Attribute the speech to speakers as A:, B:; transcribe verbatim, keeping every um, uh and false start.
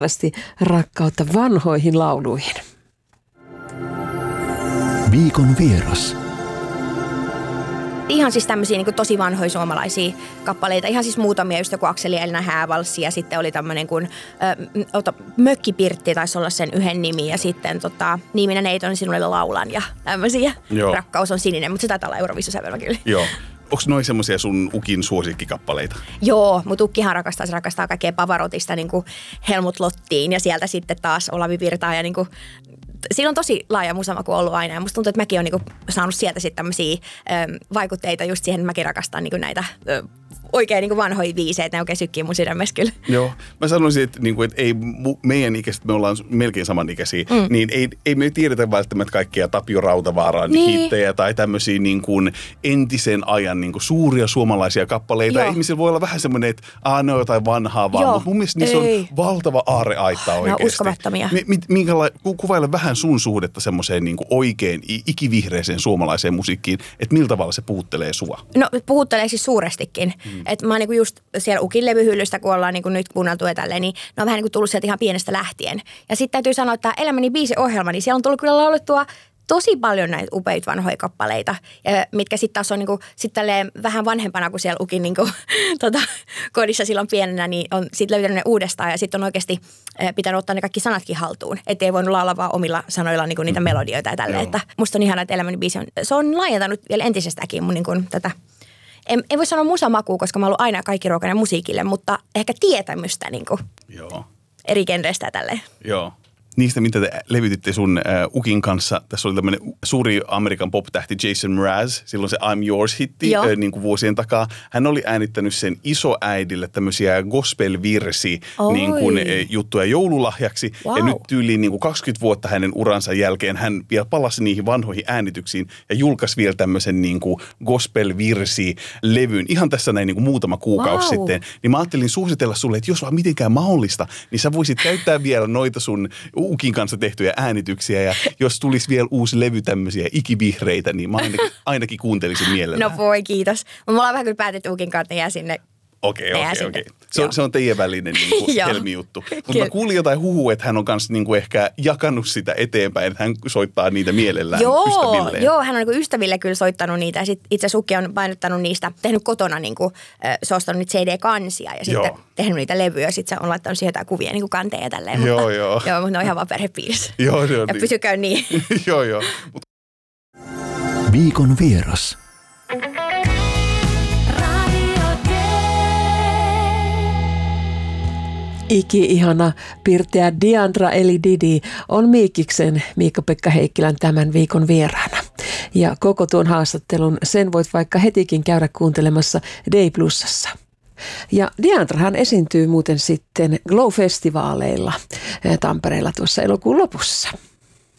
A: rakkautta vanhoihin lauluihin.
B: Viikon vieras.
C: Ihan siis tämmöisiä niin kuin tosi vanhoja suomalaisia kappaleita. Ihan siis muutamia, just joku Akseli ja Elina Häävalssi ja sitten oli tämmöinen kuin ö, ota, Mökkipirtti taisi olla sen yhden nimi ja sitten tota, Niiminen Neiton sinulle laulan ja tämmöisiä. Joo. Rakkaus on sininen, mutta se taitaa olla Euroviisusävelmä kyllä.
D: Joo. Onko noi semmoisia sun ukin suosikkikappaleita?
C: Joo, mutta ukkihan rakastaa, se rakastaa kaikkea Pavarotista niin kuin Helmut Lottiin ja sieltä sitten taas Olavi Virtaa ja niin kuin siinä on tosi laaja musamaku ollut aina ja musta tuntuu, että mäkin olen niinku saanut sieltä sitten tämmöisiä ö, vaikutteita just siihen, että mäkin rakastan niinku näitä ö, oikein niinku vanhoja biisejä, että ne oikein sykkii mun sydämessä kyllä.
D: Joo, mä sanoisin, että, niinku, että ei meidän ikäiset, me ollaan melkein samanikäisiä, mm. niin ei, ei me tiedetä välttämättä kaikkia Tapio Rautavaaran niin. hittejä tai tämmöisiä niinku entisen ajan niinku suuria suomalaisia kappaleita. Joo. Ihmisillä voi olla vähän semmoinen, että aah, ne on jotain vanhaa vaan, mutta mun mielestä niissä on valtava aarreaitta oikeasti.
C: Ne on uskomattomia.
D: Minkäla- kuvaile vähän sun suhdetta semmoiseen niin kuin oikein ikivihreeseen suomalaiseen musiikkiin, että miltä tavalla se puhuttelee sua?
C: No puhuttelee siis suurestikin. Mm. Että mä oon niin just siellä Ukin levyhyllystä, kun ollaan niin nyt kuunneltu ja tälleen, niin ne on vähän niin kuin tullut sieltä ihan pienestä lähtien. Ja sitten täytyy sanoa, että Elämäni biisiohjelma, niin siellä on tullut kyllä laulettua tosi paljon näitä upeita vanhoja kappaleita, mitkä sitten taas on niinku, sit vähän vanhempana kuin siellä Ukin niinku, tota, kodissa silloin pienenä, niin on sitten löytänyt ne uudestaan ja sitten on oikeasti pitänyt ottaa ne kaikki sanatkin haltuun. Että ei voinut laulaa vaan omilla sanoilla niinku niitä melodioita ja tälleen. Että musta on ihana, että Elämäni biisi on, se on laajentanut vielä entisestäänkin mun niinku tätä. En, en voi sanoa musamakua, koska mä oon ollut aina kaikki ruokainen musiikille, mutta ehkä tietämystä niinku, Joo. eri genreistä ja tälleen.
D: Joo. Niistä, mitä te levytitte sun äh, Ukin kanssa, tässä oli tämmöinen suuri Amerikan pop-tähti Jason Mraz, silloin se I'm Yours-hitti äh, niin kuin vuosien takaa. Hän oli äänittänyt sen isoäidille tämmöisiä gospel-virsi niin kuin, äh, juttuja joululahjaksi. Wow. Ja nyt tyyliin niin kuin kaksikymmentä vuotta hänen uransa jälkeen hän vielä palasi niihin vanhoihin äänityksiin ja julkaisi vielä tämmöisen niin kuin gospel-virsi-levyn ihan tässä näin niin kuin muutama kuukausi wow. sitten. Niin mä ajattelin suositella sulle, että jos vaan mitenkään mahdollista, niin sä voisit käyttää vielä noita sun Ukin kanssa tehtyjä äänityksiä ja jos tulisi vielä uusi levy tämmöisiä ikivihreitä, niin mä ainakin, ainakin kuuntelisin mielellään.
C: No voi, kiitos. Me ollaan vähän kyllä päätetty Ukin kanssa, jää sinne.
D: Okei, okei, okei. Se, se on teidän välinen niin kuin helmijuttu. Mutta mä kuulin jotain huhua, että hän on kanssa niin kuin ehkä jakanut sitä eteenpäin, että hän soittaa niitä mielellään
C: joo,
D: ystävilleen.
C: Joo, hän on niin kuin ystäville kyllä soittanut niitä ja sitten itse asiassa Ukki on painottanut niistä, tehnyt kotona, niin kuin, se on ostanut niitä C D-kansia ja sitten joo. tehnyt niitä levyjä ja sitten se on laittanut siihen jotain kuvia niin kuin kanteen ja tälleen.
D: Joo,
C: mutta,
D: joo.
C: Joo, mutta ne on ihan vaan perhepiirissä.
D: Joo, se on
C: ja
D: niin.
C: pysykää niin.
D: joo, joo.
B: Viikon vieras.
A: Iki-ihana pirteä Diandra eli Didi on Miikiksen Miikka-Pekka Heikkilän tämän viikon vieraana. Ja koko tuon haastattelun sen voit vaikka hetikin käydä kuuntelemassa Day Plusassa. Ja Diandrahan esiintyy muuten sitten Glow-festivaaleilla Tampereella tuossa elokuun lopussa.